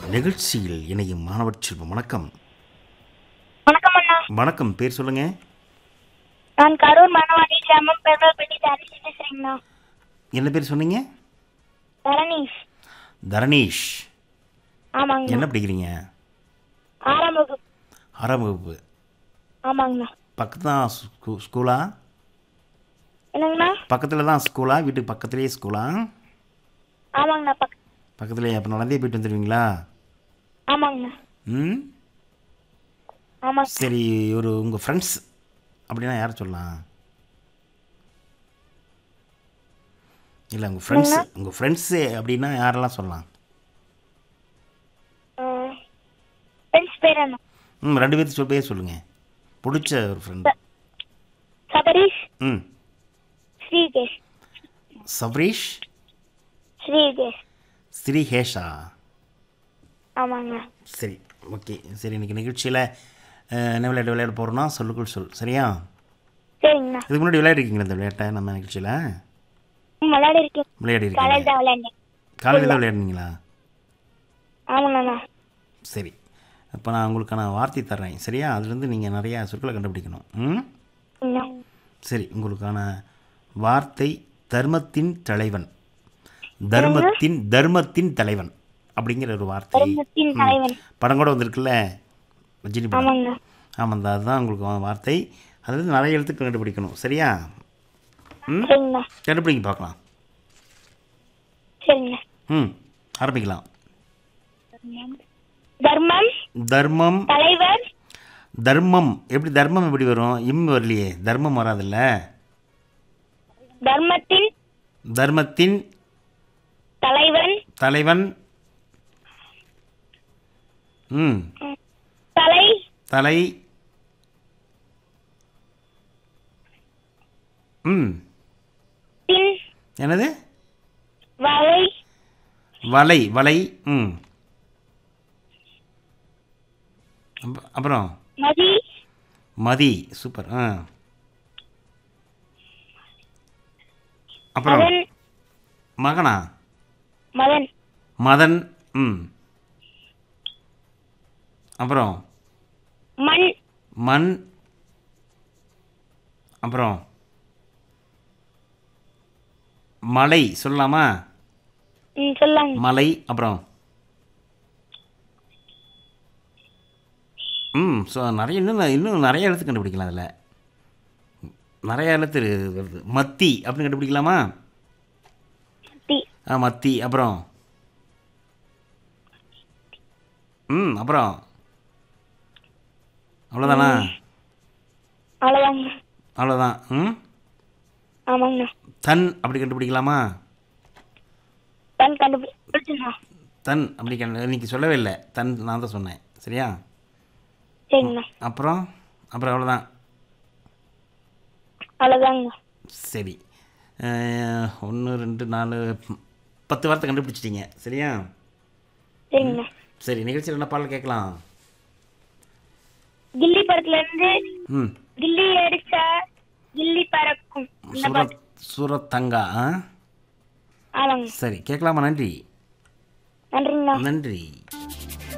நிகழ்ச்சியில் இணையும் மாணவர் செல்வம். வணக்கம். வணக்கம் அண்ணா. வணக்கம். பேர் சொல்லுங்க. நான் கரூர் மணவாடி கிராமம் பெருமாள்பட்டி தரணீஷ் பேசுறேங்கண்ணா. என்ன பேர் சொன்னீங்க? தரணீஷ். தரணீஷ். ஆமாங்கண்ணா. என்ன படிக்கிறீங்க? 6ஆம் வகுப்பு. 6ஆம் வகுப்பு. ஆமாங்கண்ணா. பக்கத்து தான் ஸ்கூலா? என்னங்கண்ணா? பக்கத்தில் தான் ஸ்கூலா? வீட்டுக்கு பக்கத்துலேயே ஸ்கூலா? ஆமாங்கண்ணா. பக்கத்துலேயே. அப்போ நடந்தே போயிட்டு வந்துடுவீங்களா? ஆமாங்கண்ணா. ம், ஆமாங்க. சரி. உங்கள் ஃப்ரெண்ட்ஸ் அப்படின்னா யாரை சொல்லலாம்? இல்லை, உங்கள் ஃப்ரெண்ட்ஸு அப்படின்னா யாரெல்லாம் சொல்லலாம்? ஃப்ரெண்ட்ஸ் பேர் என்ன? 2 பேர்த்து பேர் சொல்லுங்கள். பிடிச்ச ஒரு ஃப்ரெண்டு. சபரீஷ். ம். ஸ்ரீகேஷ். சபரீஷ். ஸ்ரீகேஷ். ஸ்ரீஹேஷா? ஆமாங்கண்ணா. சரி, ஓகே. சரி, இன்றைக்கி நிகழ்ச்சியில் என்ன விளையாட போகிறோன்னா சொல்லுக்குள் சொல். சரியா? சரிங்கண்ணா. இதுக்கு முன்னாடி விளையாடிருக்கீங்களா இந்த விளையாட்டை? நம்ம நிகழ்ச்சியில் விளையாடி இருக்கேன். விளையாடிருக்கீங்க? காலையில் தான் விளையாண்டேன். காலையில் தான் விளையாடுனீங்களா? ஆமாங்கண்ணா. சரி, இப்போ நான் உங்களுக்கான வார்த்தை தர்றேன். சரியா? அதுலேருந்து நீங்கள் நிறையா சொற்களை கண்டுபிடிக்கணும். ம், சரி. உங்களுக்கான வார்த்தை தர்மத்தின் தலைவன். தர்மத்தின் தலைவன் அப்படிங்கிற ஒரு வார்த்தை. படம் கூட வந்திருக்குல்ல, ரஜினி படம். ஆமாம், அதுதான் உங்களுக்கு வார்த்தை. அதுலேருந்து நிறைய எழுத்துக்கள் கண்டுபிடிக்கணும். சரியா? ம், கண்டுபிடிக்க பார்க்கலாம். ம், ஆரம்பிக்கலாம். தர்மம். தலைவர். தர்மம் எப்படி வரும்? வரலையே, தர்மம் வராதுல்ல. தர்மத்தின் தலைவன். ம், தலை. ம், என்னது? வலை. ம், அப்புறம் மதி. சூப்பர். அப்புறம் மகனா? மதன். ம், அப்புறம் மண். அப்புறம் மலை சொல்லலாமா? மலை. அப்புறம் இன்னும் நிறைய எழுத்து கண்டுபிடிக்கலாம். அதில் நிறைய எழுத்து வருது. மத்தி அப்படின்னு கண்டுபிடிக்கலாமா? மத்தி. அப்புறம் அப்புறம் அவ்வளோதானா? அவ்வளோதான். ம், தன் அப்படி கண்டுபிடிக்கலாமா? தன் அப்படி இன்னைக்கு சொல்லவே இல்லை. தன் நான் தான் சொன்னேன். சரியா? அப்புறம் அவ்வளோதான். சரி. 1 2 4 10 வார்த்தை கண்டுபிடிச்சிட்டிங்க. சரியா? சரி, நிகழ்ச்சியில் என்ன பாடல் கேட்கலாம்? கில்லி படத்துல இருந்து கில்லி அடிச்சா கில்லி பறக்கும். சூரத்தங்கா. சரி, கேட்கலாமா? நன்றி. நன்றி.